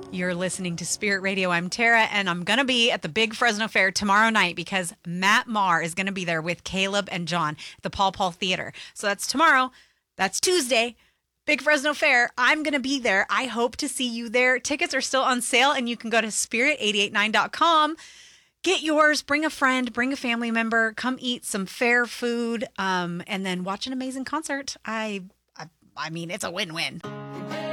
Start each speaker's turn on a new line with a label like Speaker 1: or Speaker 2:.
Speaker 1: You're listening to Spirit Radio. I'm Tara, and I'm going to be at the Big Fresno Fair tomorrow night because Matt Maher is going to be there with Caleb and John at the Paul Paul Theater. So that's tomorrow. That's Tuesday. Big Fresno Fair. I'm going to be there. I hope to see you there. Tickets are still on sale, and you can go to spirit889.com. Get yours. Bring a friend. Bring a family member. Come eat some fair food, and then watch an amazing concert. I mean, it's a win-win.